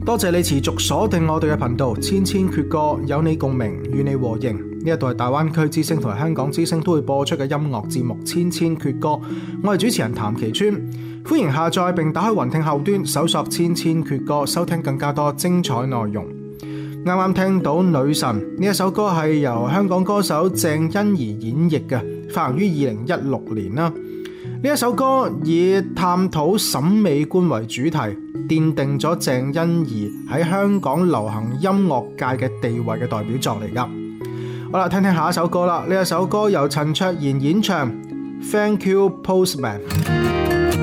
多謝你持續鎖定我哋嘅頻道，千千闕歌，有你共鳴，與你和應。呢一度係大灣區之聲同埋香港之聲都會播出嘅音樂節目《千千闕歌》，我係主持人譚其川，歡迎下載並打開雲聽後端搜索《千千闕歌》，收聽更加多精彩內容。啱啱聽到《女神》呢一首歌係由香港歌手鄭欣宜演繹嘅，發行於2016年啦。呢一首歌以探討審美觀為主題，奠定咗鄭欣宜喺香港流行音樂界嘅地位嘅代表作嚟㗎。好啦，聽聽下一首歌啦。呢一首歌由陳卓賢演唱《Thank You Postman》。